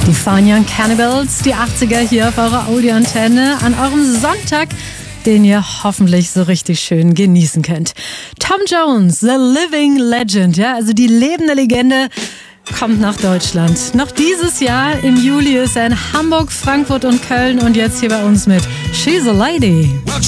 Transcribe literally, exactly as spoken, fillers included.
Die Fine Young Cannibals, die achtziger hier auf eurer Audioantenne an eurem Sonntag, den ihr hoffentlich so richtig schön genießen könnt. Tom Jones, The Living Legend, ja, also die lebende Legende, kommt nach Deutschland. Noch dieses Jahr im Juli ist er in Hamburg, Frankfurt und Köln und jetzt hier bei uns mit She's a Lady. Well,